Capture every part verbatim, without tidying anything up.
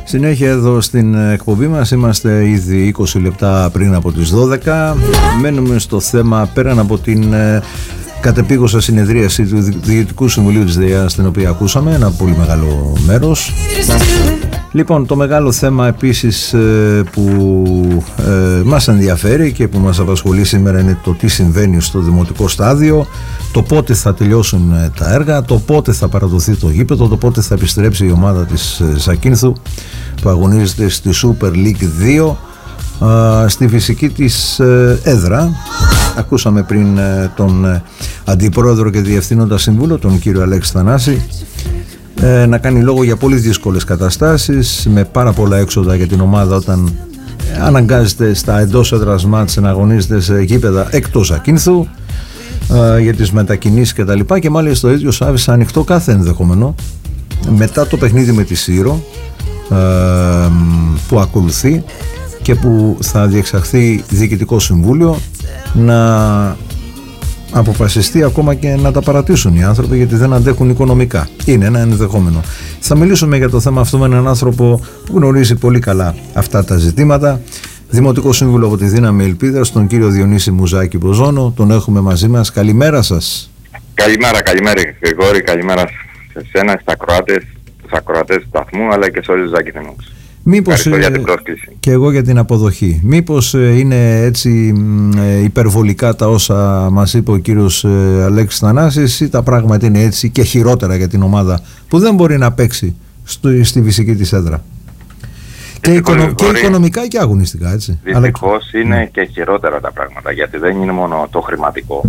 Συνέχεια εδώ στην εκπομπή μας, είμαστε ήδη είκοσι λεπτά πριν από τις δώδεκα. Μένουμε στο θέμα πέραν από την ε, κατεπήγουσα συνεδρίαση του Διοικητικού Συμβουλίου της ΔΕΙΑ, στην οποία ακούσαμε ένα πολύ μεγάλο μέρος. Λοιπόν, το μεγάλο θέμα επίσης ε, που ε, μας ενδιαφέρει και που μας απασχολεί σήμερα είναι το τι συμβαίνει στο δημοτικό στάδιο, το πότε θα τελειώσουν ε, τα έργα, το πότε θα παραδοθεί το γήπεδο, το πότε θα επιστρέψει η ομάδα της ε, Ζακίνθου που αγωνίζεται στη Super League δύο ε, στη φυσική της ε, έδρα. Ακούσαμε πριν ε, τον ε, Αντιπρόεδρο και Διευθύνοντα Συμβούλο, τον κύριο Αλέξη Θανάση, Ε, να κάνει λόγο για πολύ δύσκολες καταστάσεις με πάρα πολλά έξοδα για την ομάδα όταν αναγκάζεται στα εντός έδρας μάτς να αγωνίζεται σε γήπεδα εκτός Ζακίνθου, ε, για τις μετακινήσεις και τα λοιπά, και μάλιστα το ίδιο άφησε ανοιχτό κάθε ενδεχόμενο μετά το παιχνίδι με τη Σύρο ε, που ακολουθεί και που θα διεξαχθεί Διοικητικό Συμβούλιο, να αποφασιστεί ακόμα και να τα παρατήσουν οι άνθρωποι γιατί δεν αντέχουν οικονομικά. Είναι ένα ενδεχόμενο. Θα μιλήσουμε για το θέμα αυτό με έναν άνθρωπο που γνωρίζει πολύ καλά αυτά τα ζητήματα, Δημοτικό Σύμβουλο από τη Δύναμη Ελπίδας, τον κύριο Διονύση Μουζάκη Μποζόνο. Τον έχουμε μαζί μας. Καλημέρα σας. Καλημέρα, καλημέρα Γρηγόρη, καλημέρα σε εσένα, στα ακροάτες, στους ακροατές του σταθμού, αλλά και σε όλους τους Ζακινθινούς. Μήπως, για την πρόσκληση. Και εγώ για την αποδοχή. Μήπως είναι έτσι υπερβολικά τα όσα μας είπε ο κύριος Αλέξης Θανάσης, ή τα πράγματα είναι έτσι και χειρότερα για την ομάδα που δεν μπορεί να παίξει στο, στη φυσική της έδρα? Και, οικονο, και οικονομικά και αγωνιστικά, έτσι. Δυστυχώς Αλλά... είναι και χειρότερα τα πράγματα, γιατί δεν είναι μόνο το χρηματικό.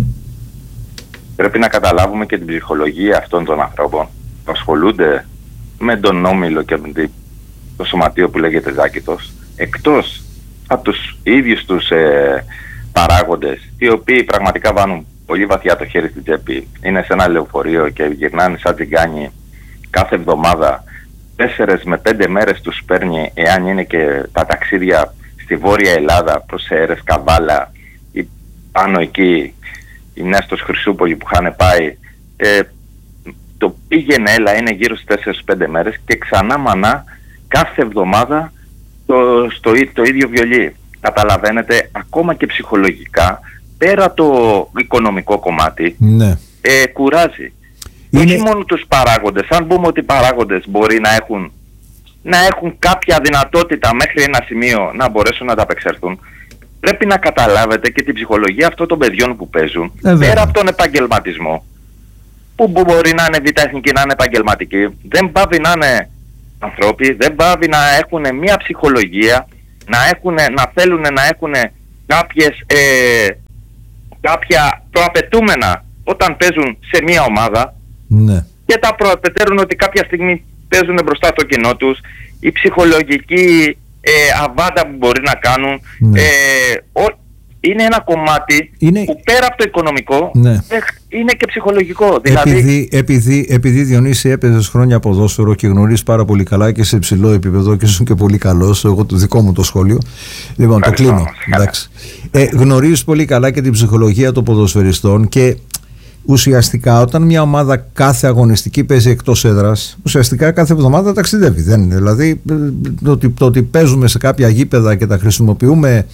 Πρέπει να καταλάβουμε και την ψυχολογία αυτών των ανθρώπων που ασχολούνται με τον όμιλο και με την το σωματείο που λέγεται Ζάκηθος, εκτός από τους ίδιους τους ε, παράγοντες, οι οποίοι πραγματικά βάνουν πολύ βαθιά το χέρι στην τσέπη, είναι σε ένα λεωφορείο και γυρνάνε σαν τσιγκάνοι κάθε εβδομάδα, τέσσερες με πέντε μέρες τους παίρνει, εάν είναι και τα ταξίδια στη Βόρεια Ελλάδα προς Σέρες, Καβάλα ή πάνω εκεί η Νέστος Χρυσούπολη που είχαν πάει, ε, το πήγαινε έλα είναι γύρω στις τέσσερις πέντε μέρες και ξανά μανά κάθε εβδομάδα το, στο, το ίδιο βιολί. Καταλαβαίνετε, ακόμα και ψυχολογικά, πέρα το οικονομικό κομμάτι, ναι. ε, κουράζει. Είναι... Όχι μόνο τους παράγοντες. Αν πούμε ότι οι παράγοντες μπορεί να έχουν, να έχουν κάποια δυνατότητα μέχρι ένα σημείο να μπορέσουν να τα απεξέλθουν, πρέπει να καταλάβετε και την ψυχολογία αυτών των παιδιών που παίζουν, ε, πέρα από τον επαγγελματισμό, που μπορεί να είναι β' να είναι επαγγελματικοί, δεν πάβει να είναι ανθρώποι, δεν πάβει να έχουν μια ψυχολογία, να, έχουν, να θέλουν να έχουν κάποιες, ε, κάποια προαπαιτούμενα όταν παίζουν σε μια ομάδα, ναι. Και τα προαπαιτέρουν ότι κάποια στιγμή παίζουν μπροστά στο κοινό τους, η ψυχολογική ε, αβάντα που μπορεί να κάνουν, ναι. ε, ο, είναι ένα κομμάτι είναι... που πέρα από το οικονομικό, ναι. είναι και ψυχολογικό. Δηλαδή... Επειδή, επειδή, επειδή Διονύση έπαιζες χρόνια ποδόσφαιρο και γνωρίζεις πάρα πολύ καλά και σε υψηλό επίπεδο και ήσουν και πολύ καλός, εγώ το δικό μου το σχόλιο, λοιπόν το κλείνω, εντάξει. Ε, γνωρίζεις πολύ καλά και την ψυχολογία των ποδοσφαιριστών και ουσιαστικά όταν μια ομάδα κάθε αγωνιστική παίζει εκτός έδρας, ουσιαστικά κάθε εβδομάδα ταξιδεύει. Δεν είναι. Δηλαδή το ότι, το ότι παίζουμε σε κάποια γήπεδα και τα χρησιμοποιούμε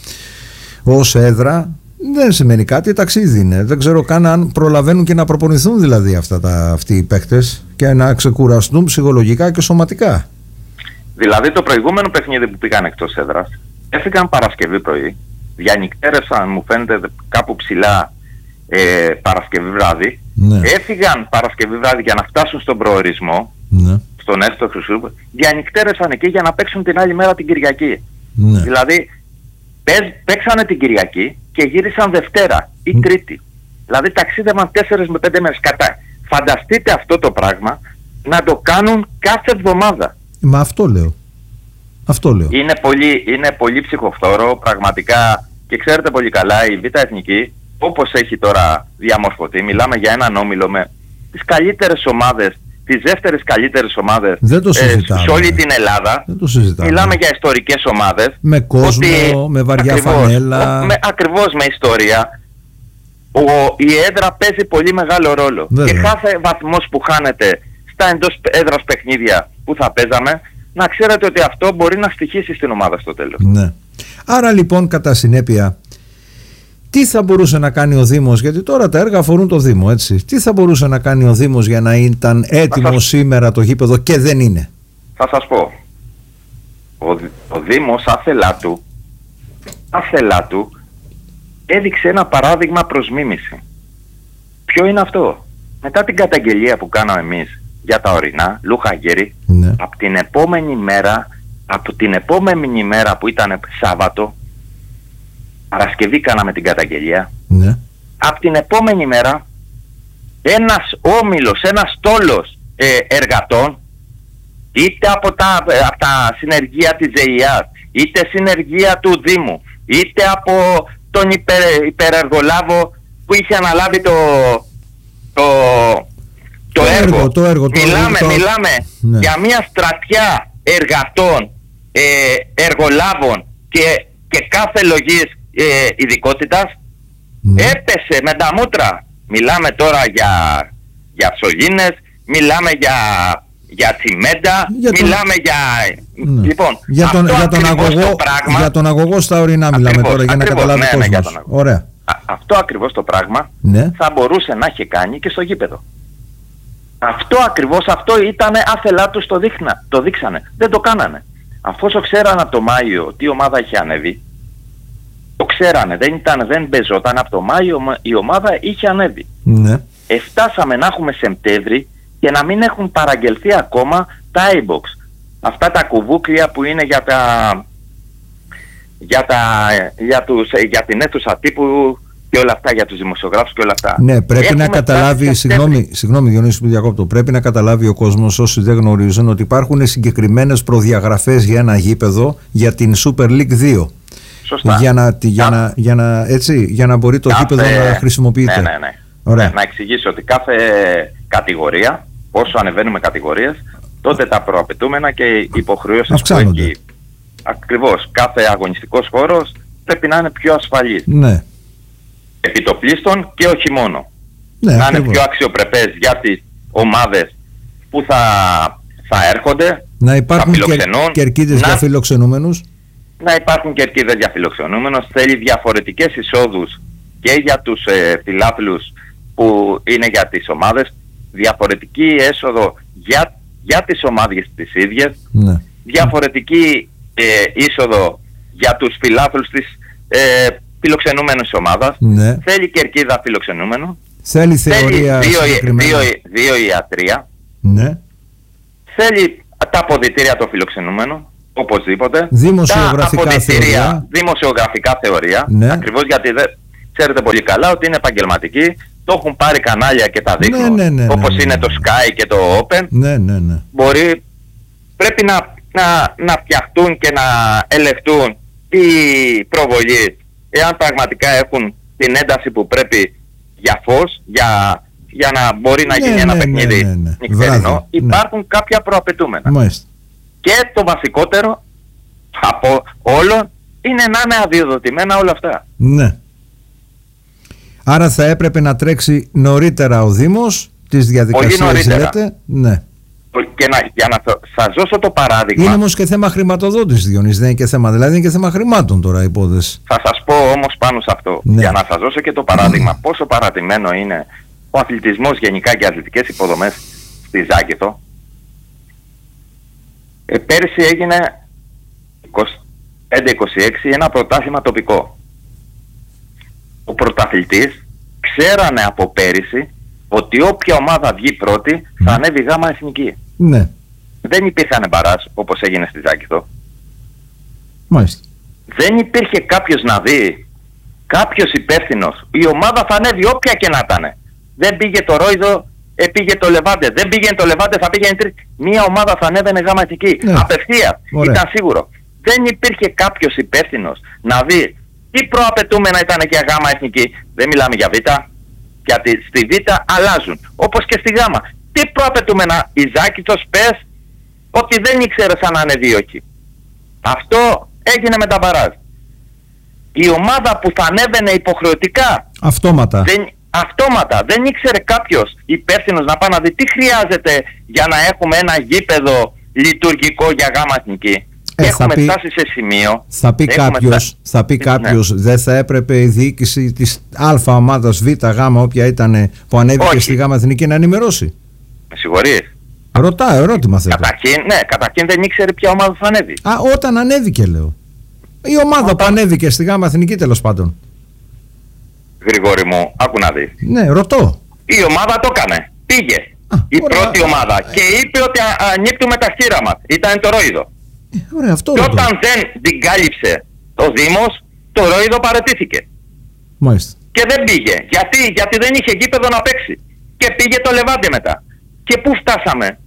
ως έδρα δεν σημαίνει κάτι, ταξίδι είναι. Δεν ξέρω καν αν προλαβαίνουν και να προπονηθούν δηλαδή αυτά τα, αυτοί οι παίκτες και να ξεκουραστούν ψυχολογικά και σωματικά. Δηλαδή το προηγούμενο παιχνίδι που πήγαν εκτός έδρας, έφυγαν Παρασκευή πρωί, διανυκτέρευσαν μου φαίνεται κάπου ψηλά ε, Παρασκευή βράδυ, ναι. Έφυγαν Παρασκευή βράδυ για να φτάσουν στον προορισμό, ναι. Στον Νέστο Χρυσούπολη, διανυκτέρευσαν εκεί για να παίξουν την άλλη μέρα την Κυριακή. Ναι. Δηλαδή παίξανε την Κυριακή και γύρισαν Δευτέρα ή mm. Τρίτη. Δηλαδή ταξίδευαν τέσσερις με πέντε μέρες κατά. Φανταστείτε αυτό το πράγμα να το κάνουν κάθε εβδομάδα. Μα αυτό λέω. Αυτό λέω. Είναι πολύ, είναι πολύ ψυχοφθόρο πραγματικά και ξέρετε πολύ καλά η Β' Εθνική όπως έχει τώρα διαμορφωθεί. Μιλάμε για έναν όμιλο με τις καλύτερες ομάδες, τις δεύτερες καλύτερες ομάδες ε, σε όλη την Ελλάδα. Δεν το συζητάμε. Μιλάμε για ιστορικές ομάδες. Με κόσμο, ότι, με βαριά ακριβώς, φανέλα. Με, ακριβώς με ιστορία. Ο, η έδρα παίζει πολύ μεγάλο ρόλο. Βέβαια. Και κάθε βαθμός που χάνεται στα εντός έδρας παιχνίδια που θα παίζαμε, να ξέρετε ότι αυτό μπορεί να στοιχήσει στην ομάδα στο τέλος. Ναι. Άρα λοιπόν κατά συνέπεια, τι θα μπορούσε να κάνει ο Δήμος, γιατί τώρα τα έργα αφορούν το Δήμο, έτσι. Τι θα μπορούσε να κάνει ο Δήμος για να ήταν έτοιμο σας... σήμερα το γήπεδο και δεν είναι? Θα σας πω. Ο, ο Δήμος άθελά του, άθελά του έδειξε ένα παράδειγμα προς μίμηση. Ποιο είναι αυτό? Μετά την καταγγελία που κάναμε εμείς για τα ορεινά, Λούχα Γέρι, ναι. από την επόμενη μέρα, από την επόμενη μέρα που ήταν Σάββατο, Παρασκευή κάναμε την καταγγελία, ναι. από την επόμενη μέρα ένας όμιλος, ένας στόλος ε, εργατών, είτε από τα, από τα συνεργεία της ΖΕΙΑ, είτε συνεργεία του Δήμου, είτε από τον υπερ, υπερεργολάβο που είχε αναλάβει το, το, το, το έργο. έργο, το έργο το μιλάμε, έργο, μιλάμε ναι. για μια στρατιά εργατών, ε, εργολάβων και, και κάθε λογής ε, ειδικότητας, ναι. έπεσε με τα μούτρα. Μιλάμε τώρα για, για ψωγίνες, μιλάμε για, για τσιμέντα, για τον... μιλάμε για... Ναι. Λοιπόν, για τον, για, τον αγωγό, πράγμα... για τον αγωγό στα ορεινά μιλάμε ακριβώς, τώρα, για ακριβώς, να καταλάβει ναι, κόσμος. Ναι, ωραία. Α, αυτό ακριβώς το πράγμα ναι. θα μπορούσε να είχε κάνει και στο γήπεδο. Αυτό ακριβώς, αυτό ήταν άθελά τους το, δείχνα, το δείξανε. Δεν το κάνανε. Αφού ξέρανε από το Μάιο τι ομάδα είχε ανέβει, το ξέρανε, δεν, ήταν, δεν παίζονταν από το Μάιο, η ομάδα είχε ανέβει. Ναι. Εφτάσαμε να έχουμε Σεπτέμβρη και να μην έχουν παραγγελθεί ακόμα τα iBox. Αυτά τα κουβούκλια που είναι για τα για, τα, για, τους, για την αίθουσα τύπου και όλα αυτά, για τους δημοσιογράφους και όλα αυτά. Ναι, πρέπει έχουμε να καταλάβει, συγγνώμη, συγγνώμη Διονύση που διακόπτω, πρέπει να καταλάβει ο κόσμος, όσοι δεν γνωρίζουν, ότι υπάρχουν συγκεκριμένες προδιαγραφές για ένα γήπεδο για την Super League δύο. Σωστά. Για να, για, κάθε, να, για, να, έτσι, για να μπορεί το κάθε, γήπεδο να χρησιμοποιείται. Ναι, ναι, ναι. Ωραία. Να εξηγήσω ότι κάθε κατηγορία, όσο ανεβαίνουμε κατηγορίες, τότε τα προαπαιτούμενα και οι υποχρεώσεις που έχει. Ακριβώς, κάθε αγωνιστικός χώρος πρέπει να είναι πιο ασφαλής. Ναι. Επιτοπλίστων και όχι μόνο. Ναι, να ακριβώς. Είναι πιο αξιοπρεπές για τις ομάδες που θα, θα έρχονται, να υπάρχουν και κερκίδες για φιλοξενούμενους. Να υπάρχουν κερκίδες για φιλοξενούμενους. Θέλει διαφορετικές εισόδους και για τους ε, φιλάθλους που είναι για τις ομάδες, διαφορετική έσοδο για, για τις ομάδες τις ίδιες, ναι. διαφορετική ε, είσοδο για τους φιλάθλους της ε, φιλοξενούμενης ομάδας, ναι. θέλει κερκίδα φιλοξενούμενου, θέλει θεωρία θέλει δύο, δύο, δύο ιατρία, ναι. θέλει τα αποδυτήρια των φιλοξενούμενων, οπωσδήποτε, δημοσιογραφικά τα θεωρία, δημοσιογραφικά θεωρία, ναι. ακριβώς γιατί δεν ξέρετε πολύ καλά ότι είναι επαγγελματικοί, το έχουν πάρει κανάλια και τα δείχνουν, ναι, ναι, ναι, όπως ναι, ναι, είναι ναι. το Sky και το Open. Ναι, ναι, ναι. Μπορεί, πρέπει να, να, να φτιαχτούν και να ελεγχτούν οι προβολείς, εάν πραγματικά έχουν την ένταση που πρέπει για φως, για, για να μπορεί να γίνει ναι, ένα ναι, παιχνίδι ναι, ναι, ναι. νυχτερινό. Βράδυ, υπάρχουν ναι. κάποια προαπαιτούμενα. Μάλιστα. Και το βασικότερο από όλων είναι να είναι αδειοδοτημένα όλα αυτά. Ναι. Άρα θα έπρεπε να τρέξει νωρίτερα ο Δήμος τις διαδικασίες, λέτε. Ναι. Και να, για να σας δώσω το παράδειγμα. Είναι όμως και θέμα χρηματοδότησης, Διονύση, δεν είναι και θέμα, δηλαδή είναι και θέμα χρημάτων τώρα η υπόθεση. Θα σας πω όμως πάνω σε αυτό, ναι. για να σας δώσω και το παράδειγμα πόσο παρατημένο είναι ο αθλητισμός γενικά και αθλητικές υποδομές στη Ζάκηθο. Ε, πέρυσι έγινε είκοσι πέντε είκοσι έξι ένα πρωτάθλημα τοπικό. Ο πρωταθλητής ξέρανε από πέρυσι ότι όποια ομάδα βγει πρώτη θα ανέβει γάμα εθνική. Ναι. Δεν υπήρχαν μπαράζ όπως έγινε στη Ζάκηθο. Μάλιστα. Δεν υπήρχε κάποιος να δει, κάποιος υπεύθυνος. Η ομάδα θα ανέβει όποια και να ήταν. Δεν πήγε το Ρόιδο, ε, πήγε το Λεβάντε. Δεν πήγαινε το Λεβάντε, θα πήγαινε τρίτη. Μία ομάδα θα ανέβαινε γάμα εθνική. Ναι. Απευθείας. Ήταν σίγουρο. Δεν υπήρχε κάποιος υπεύθυνος να δει τι προαπαιτούμενα ήταν για γάμα εθνική. Δεν μιλάμε για Β. Γιατί στη Β αλλάζουν. Όπως και στη Γ. Τι προαπαιτούμενα, η Ζάκηθος πες ότι δεν ήξερε αν ανέβει όχι. Αυτό έγινε με τα μπαράζ. Η ομάδα που θα ανέβαινε υποχρεωτικά. Αυτόματα. Δεν, αυτόματα. Δεν ήξερε κάποιος υπεύθυνος να πάει να δει τι χρειάζεται για να έχουμε ένα γήπεδο λειτουργικό για γάμα εθνική. Ε, έχουμε πει, φτάσει σε σημείο. Θα πει κάποιος, θα πει κάποιος ναι. δεν θα έπρεπε η διοίκηση της Α ομάδας Β, Γ, όποια ήταν που ανέβηκε Όχι. στη Γ εθνική να ενημερώσει. Με συγχωρείς. Ρωτάω, ερώτημα θέτω. Καταρχήν, ναι, καταρχήν δεν ήξερε ποια ομάδα θα ανέβει. Α, όταν ανέβηκε λέω. Η ομάδα όταν... που ανέβηκε στη Γ εθνική τέλος πάντων. Γρηγόρη μου, άκου να δεις. Ναι, ρωτώ. Η ομάδα το έκανε. Πήγε. Α, η ωραία. πρώτη ομάδα ε... και είπε ότι ανήκουμε τα χείρα μας. Ήταν το Ρόιδο. Ε, ωραία, αυτό και ρωτώ. Όταν δεν την κάλυψε ο Δήμος, το Ρόιδο παραιτήθηκε. Μάλιστα. Και δεν πήγε. Γιατί, Γιατί δεν είχε γήπεδο να παίξει. Και πήγε το Λεβάντι μετά. Και πού φτάσαμε.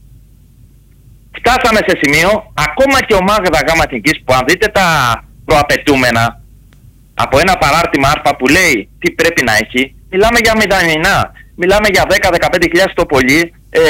Φτάσαμε σε σημείο, ακόμα και ομάδα Γ εθνικής που αν δείτε τα προαπαιτούμενα από ένα παράρτημα Α που λέει τι πρέπει να έχει, μιλάμε για μηδενινά. Μιλάμε για δέκα με δεκαπέντε χιλιάδες το πολύ ε,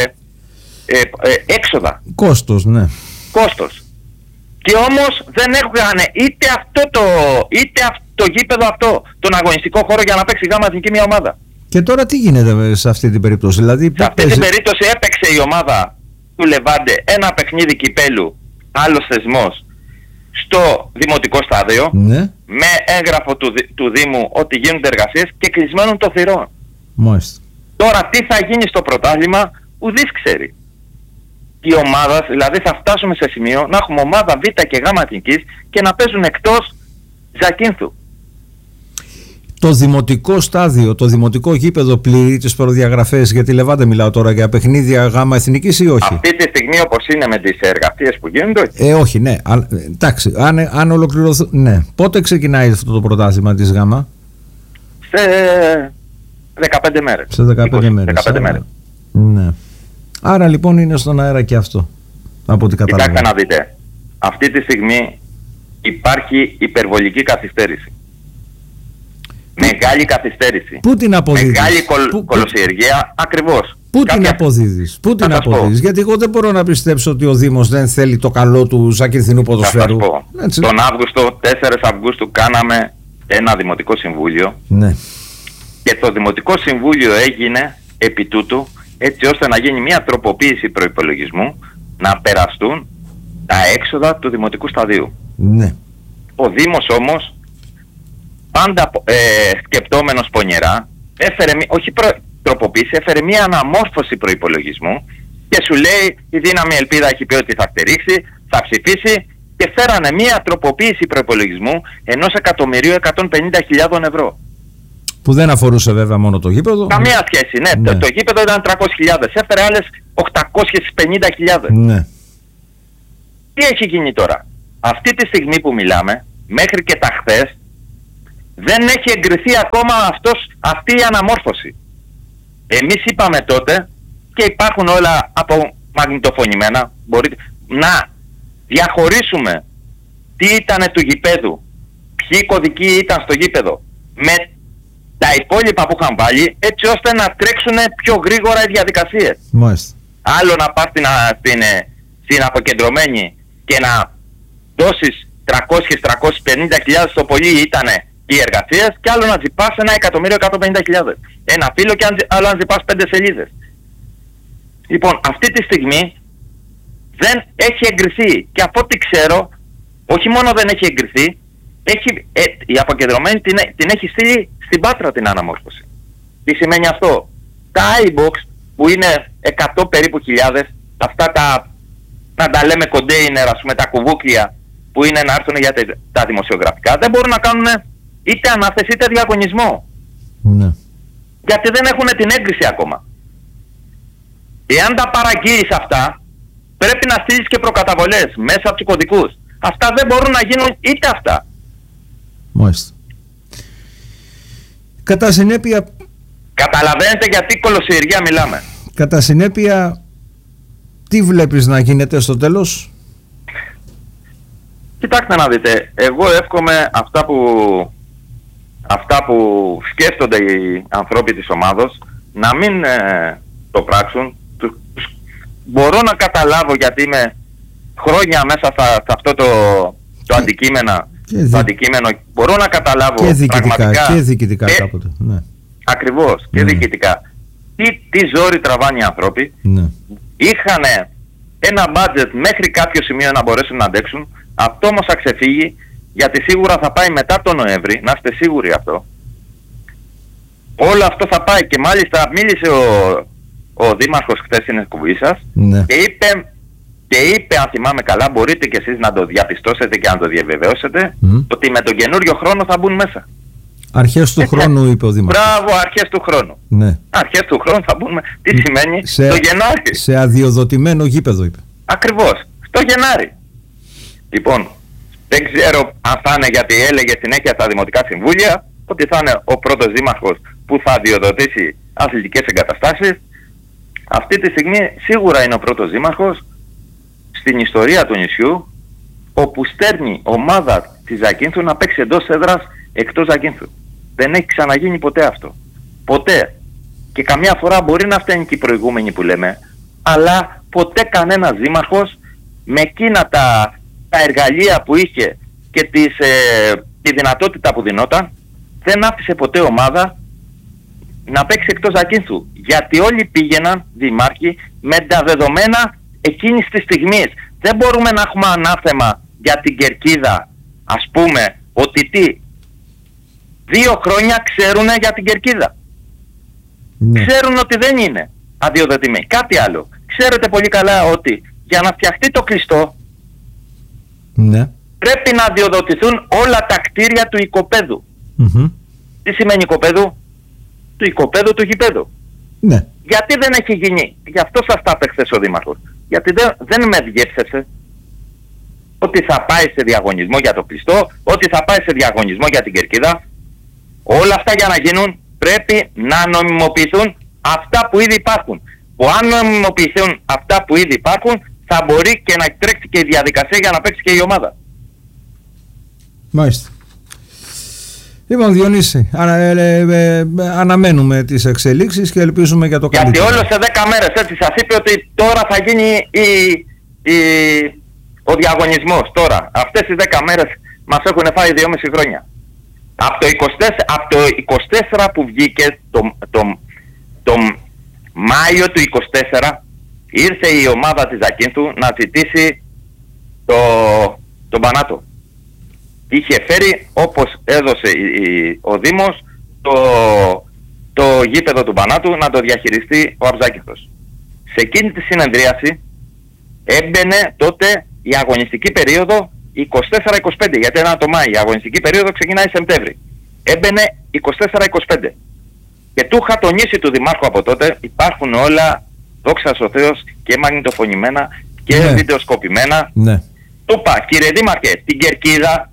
ε, ε, έξοδα. Κόστος, ναι. Κόστος. Και όμως δεν έχουν είτε αυτό το, είτε αυτό, το γήπεδο αυτό, τον αγωνιστικό χώρο για να παίξει Γ εθνική μια ομάδα. Και τώρα τι γίνεται σε αυτή την περίπτωση? Δηλαδή, σε αυτή την περίπτωση έπαιξε η ομάδα του Λεβάντε ένα παιχνίδι κυπέλου, άλλος θεσμός, στο δημοτικό στάδιο, ναι. με έγγραφο του, του Δήμου ότι γίνονται εργασίες και κλεισμένων των θυρών. Μάλιστα. Τώρα τι θα γίνει στο πρωτάθλημα, ουδής ξέρει. Η ομάδα, δηλαδή θα φτάσουμε σε σημείο να έχουμε ομάδα Β και Γ εθνικής και να παίζουν εκτός Ζακίνθου. Το δημοτικό στάδιο, το δημοτικό γήπεδο πληρεί τις προδιαγραφές για τη Λεβάντε, μιλάω τώρα για παιχνίδια Γ εθνικής ή όχι? Αυτή τη στιγμή όπως είναι με τις εργασίες που γίνονται. Ε, όχι, ναι. Α, εντάξει, αν, αν ολοκληρωθούν. Ναι. Πότε ξεκινάει αυτό το πρωτάθλημα της Γ? Σε δεκαπέντε μέρες. Σε δεκαπέντε είκοσι, μέρες. δεκαπέντε μέρες. Ναι. Άρα λοιπόν είναι στον αέρα και αυτό. Από ό,τι καταλαβαίνω. Κοιτάξτε να δείτε. Αυτή τη στιγμή υπάρχει υπερβολική καθυστέρηση. Μεγάλη καθυστέρηση. Πού την αποδίδεις? Μεγάλη κολ, πού, κολοσιεργία, ακριβώς. Πού Κάποια... την αποδίδεις? Πού την αποδίδεις? Γιατί εγώ δεν μπορώ να πιστέψω ότι ο Δήμος δεν θέλει το καλό του Ζακυνθινού ποδοσφαίρου. Θα σας πω. Τον Αύγουστο, τέσσερις Αυγούστου κάναμε ένα δημοτικό συμβούλιο. Ναι. Και το δημοτικό συμβούλιο έγινε επί τούτου έτσι ώστε να γίνει μια τροποποίηση προϋπολογισμού, να περαστούν τα έξοδα του δημοτικού σταδίου. Ναι. Ο Δήμος όμως, πάντα ε, σκεπτόμενος πονηρά, έφερε, όχι προ, τροποποίηση, έφερε μια αναμόρφωση προϋπολογισμού και σου λέει η Δύναμη Ελπίδα έχει πει ότι θα στηρίξει, θα ψηφίσει και φέρανε μια τροποποίηση προϋπολογισμού ενός εκατομμυρίου εκατόν πενήντα χιλιάδων ευρώ. Που δεν αφορούσε βέβαια μόνο το γήπεδο. Καμία σχέση, ναι. ναι. Το, το γήπεδο ήταν τριακόσιες χιλιάδες, έφερε άλλες οκτακόσιες πενήντα χιλιάδες. Ναι. Τι έχει γίνει τώρα? Αυτή τη στιγμή που μιλάμε, μέχρι και τα χθες, δεν έχει εγκριθεί ακόμα αυτός, αυτή η αναμόρφωση. Εμείς είπαμε τότε, και υπάρχουν όλα απομαγνητοφωνημένα, μπορείτε να διαχωρίσουμε τι ήταν του γηπέδου, ποιοι κωδικοί ήταν στο γήπεδο, με τα υπόλοιπα που είχαν βάλει, έτσι ώστε να τρέξουν πιο γρήγορα οι διαδικασίες. Μάλιστα. Άλλο να πας στην, στην, στην αποκεντρωμένη και να δώσεις τριακόσιες με τριακόσιες πενήντα χιλιάδες το πολύ ήταν οι εργασίες, και άλλο να ζητάς ένα εκατομμύριο εκατόν πενήντα χιλιάδες. Ένα φύλλο και άλλο να ζητάς πέντε σελίδες. Λοιπόν, αυτή τη στιγμή δεν έχει εγκριθεί, και από ό,τι ξέρω, όχι μόνο δεν έχει εγκριθεί, έχει, ε, η αποκεντρωμένη την, την έχει στείλει στην Πάτρα την αναμόρφωση. Τι σημαίνει αυτό? Τα iBox που είναι εκατό περίπου χιλιάδες, αυτά τα, να τα λέμε κοντέινερ, ας πούμε, τα κουβούκλια που είναι να έρθουν για τα, τα δημοσιογραφικά, δεν μπορούν να κάνουν είτε ανάθεση είτε διαγωνισμό. Ναι. Γιατί δεν έχουν την έγκριση ακόμα. Εάν τα παραγγείλεις αυτά, πρέπει να στείλεις και προκαταβολές μέσα από τους κωδικούς. Αυτά δεν μπορούν να γίνουν είτε αυτά. Μάλιστα. Κατά συνέπεια... Καταλαβαίνετε γιατί κολοσιεργία μιλάμε. Κατά συνέπεια, τι βλέπεις να γίνεται στο τέλος? Κοιτάξτε να δείτε, εγώ εύχομαι αυτά που, αυτά που σκέφτονται οι ανθρώποι της ομάδος να μην ε, το πράξουν. Μπορώ να καταλάβω, γιατί είμαι χρόνια μέσα στα, σε αυτό το, το αντικείμενο. Δι... Το αντικείμενο μπορώ να καταλάβω και διοικητικά, πραγματικά. Και διοικητικά και, κάποτε. Ναι. Ακριβώς, και ναι. διοικητικά. Τι, τι ζόρι τραβάνε οι άνθρωποι. Ναι. Είχανε ένα budget μέχρι κάποιο σημείο να μπορέσουν να αντέξουν. Αυτό όμως θα ξεφύγει, γιατί σίγουρα θα πάει μετά τον Νοέμβρη, να είστε σίγουροι αυτό. Όλο αυτό θα πάει, και μάλιστα μίλησε ο, ο Δήμαρχος χθες στην εκπομπή σας, ναι. και, είπε, και είπε, αν θυμάμαι καλά, μπορείτε και εσείς να το διαπιστώσετε και να το διαβεβαιώσετε, mm. ότι με τον καινούριο χρόνο θα μπουν μέσα. Αρχές του Έτσι, χρόνου, είπε ο Δήμαρχος. Μπράβο, αρχές του χρόνου. Ναι. Αρχές του χρόνου θα μπουν. Τι σημαίνει? Σε, το Γενάρη. Σε αδειοδοτημένο γήπεδο, είπε. Ακριβώς. Το Γενάρη. Λοιπόν, δεν ξέρω αν θα είναι, γιατί έλεγε συνέχεια στα Δημοτικά Συμβούλια ότι θα είναι ο πρώτος δήμαρχος που θα αδειοδοτήσει αθλητικές εγκαταστάσεις. Αυτή τη στιγμή σίγουρα είναι ο πρώτος δήμαρχος στην ιστορία του νησιού όπου στέλνει ομάδα της Ζακίνθου να παίξει εντός έδρας εκτός Ζακίνθου. Δεν έχει ξαναγίνει ποτέ αυτό. Ποτέ. Και καμιά φορά μπορεί να φταίνει και οι προηγούμενοι που λέμε, αλλά ποτέ κανένας δήμαρχος με εκείνα τα, τα εργαλεία που είχε και τις, ε, τη δυνατότητα που δινόταν, δεν άφησε ποτέ ομάδα να παίξει εκτός Ζακίνθου. Γιατί όλοι πήγαιναν, δημάρχοι, με τα δεδομένα εκείνης της στιγμής. Δεν μπορούμε να έχουμε ανάθεμα για την Κερκίδα, ας πούμε, ότι τι, δύο χρόνια ξέρουν για την Κερκίδα. Ναι. Ξέρουν ότι δεν είναι αδειοδοτημένη. Κάτι άλλο. Ξέρετε πολύ καλά ότι για να φτιαχτεί το κλειστό, ναι, πρέπει να αδειοδοτηθούν όλα τα κτίρια του οικοπαίδου. Mm-hmm. Τι σημαίνει οικοπαίδου? Του οικοπαίδου του γηπέδου. Ναι. Γιατί δεν έχει γίνει? Γι' αυτό σας τα είπε χθες ο Δήμαρχος. Γιατί δεν, δεν με διέψευσε ότι θα πάει σε διαγωνισμό για το κλειστό, ότι θα πάει σε διαγωνισμό για την Κερκίδα. Όλα αυτά για να γίνουν πρέπει να νομιμοποιηθούν αυτά που ήδη υπάρχουν. Που αν νομιμοποιηθούν αυτά που ήδη υπάρχουν, θα μπορεί και να τρέξει και η διαδικασία για να παίξει και η ομάδα. Μάλιστα. Λοιπόν, Διονύση, ανα, ε, ε, ε, αναμένουμε τις εξελίξεις και ελπίζουμε για το καλύτερο. Γιατί όλο σε δέκα μέρες, έτσι σας είπε ότι τώρα θα γίνει η, η, ο διαγωνισμός. Τώρα, αυτές οι δέκα μέρες μας έχουν φάει δυόμισι χρόνια. Από το είκοσι τέσσερα, από το είκοσι τέσσερα που βγήκε το, το, το Μάιο του είκοσι τέσσερα, ήρθε η ομάδα της Ζακίνθου να ζητήσει το, τον Πανάτο. Είχε φέρει, όπως έδωσε η, η, ο Δήμος, το, το γήπεδο του Πανάτου να το διαχειριστεί ο Αψάκηθος. Σε εκείνη τη συνεδρίαση έμπαινε τότε η αγωνιστική περίοδο είκοσι τέσσερα είκοσι πέντε, γιατί ήταν το Μάη, η αγωνιστική περίοδο ξεκινάει Σεπτέμβρη. Έμπαινε είκοσι τέσσερα είκοσι πέντε. Και του είχα τονίσει του Δημάρχου από τότε, υπάρχουν όλα, δόξα ο Θεός, και μαγνητοφωνημένα και ναι. βιντεοσκοπημένα. Ναι. Του είπα, κύριε Δήμαρχε, την Κερκίδα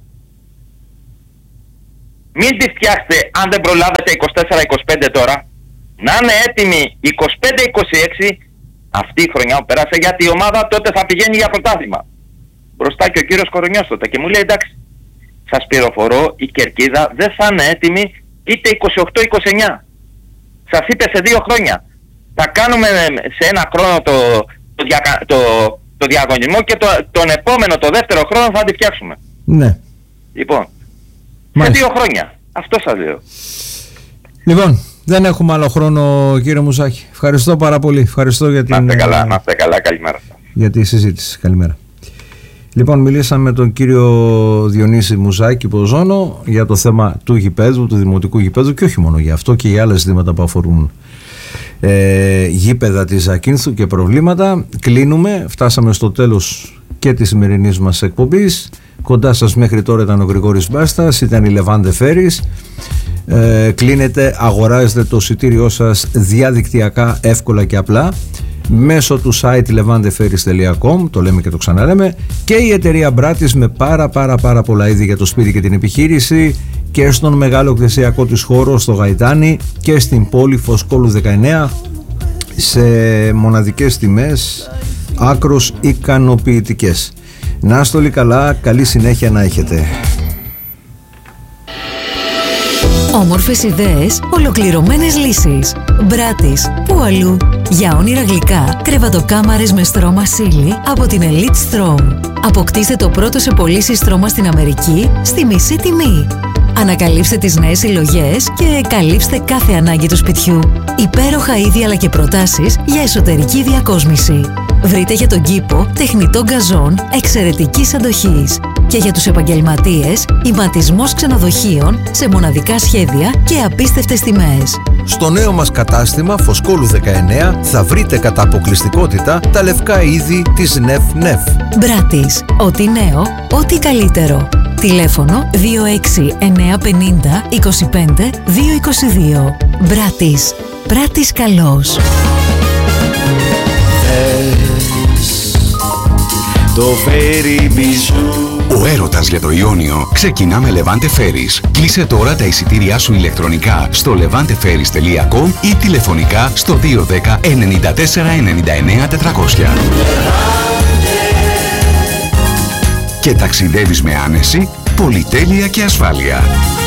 μην τη φτιάξετε αν δεν προλάβετε είκοσι τέσσερα είκοσι πέντε τώρα, να είναι έτοιμη είκοσι πέντε είκοσι έξι αυτή η χρονιά που πέρασε, γιατί η ομάδα τότε θα πηγαίνει για πρωτάθλημα. Μπροστά και ο κύριος Κορονιός τότε και μου λέει, εντάξει, σας πληροφορώ, η Κερκίδα δεν θα είναι έτοιμη είτε είκοσι οκτώ είκοσι εννιά. Σας είπε σε δύο χρόνια. Θα κάνουμε σε ένα χρόνο το, το, δια, το, το διαγωνισμό και το, τον επόμενο, το δεύτερο χρόνο θα τη φτιάξουμε. Ναι. Λοιπόν, μάλιστα. Σε δύο χρόνια. Αυτό σας λέω. Λοιπόν, δεν έχουμε άλλο χρόνο, κύριε Μουσάκη. Ευχαριστώ πάρα πολύ. Ευχαριστώ για την... Να είστε καλά, να είστε καλά. Καλημέρα. Για τη συζήτηση. Καλημέρα. Λοιπόν, μιλήσαμε με τον κύριο Διονύση Μουζάκη Ποζόνο για το θέμα του γηπέδου, του δημοτικού γηπέδου, και όχι μόνο για αυτό, και για άλλα ζητήματα που αφορούν ε, γήπεδα της Ζακίνθου και προβλήματα. Κλείνουμε, φτάσαμε στο τέλος και της σημερινής μας εκπομπής. Κοντά σας μέχρι τώρα ήταν ο Γρηγόρης Μπάστας, ήταν η Λεβάντε Φέρης. Ε, κλείνετε, αγοράζετε το εισιτήριό σας διαδικτυακά, εύκολα και απλά, μέσω του site levanteferis τελεία com, το λέμε και το ξαναλέμε, και η εταιρεία Μπράτης με πάρα πάρα πάρα πολλά είδη για το σπίτι και την επιχείρηση, και στον μεγάλο εκκλησιακό της χώρο στο Γαϊτάνι και στην πόλη Φωσκόλου δεκαεννέα, σε μοναδικές τιμές άκρος ικανοποιητικές. Να είστε όλοι καλά, καλή συνέχεια να έχετε. Όμορφες ιδέες, ολοκληρωμένες λύσεις. Μπράτης, πού αλλού? Για όνειρα γλυκά, κρεβατοκάμαρες με στρώμα σίλι από την Elite Strom. Αποκτήστε το πρώτο σε πωλήσεις στρώμα στην Αμερική στη μισή τιμή. Ανακαλύψτε τις νέες συλλογές και καλύψτε κάθε ανάγκη του σπιτιού. Υπέροχα είδη αλλά και προτάσεις για εσωτερική διακόσμηση. Βρείτε για τον κήπο τεχνητό γκαζόν εξαιρετικής αντοχής. Και για τους επαγγελματίες, ηματισμός ξενοδοχείων σε μοναδικά σχέδια και απίστευτες τιμές. Στο νέο μας κατάστημα Φωσκόλου δεκαεννέα θα βρείτε κατά αποκλειστικότητα τα λευκά είδη της νεφ νεφ. Μπράτις. Ό,τι νέο, ό,τι καλύτερο. Τηλέφωνο δύο έξι εννιά πενήντα είκοσι πέντε δύο είκοσι δύο. Μπράτις. Πράτης καλός. Το Ferry Bijou. Ο έρωτας για το Ιόνιο ξεκινά με Levante Ferries. Κλείσε τώρα τα εισιτήριά σου ηλεκτρονικά στο levante ferries τελεία com ή τηλεφωνικά στο δύο ένα μηδέν εννιά τέσσερα εννιά εννιά τετρακόσια. Και ταξιδεύεις με άνεση, πολυτέλεια και ασφάλεια.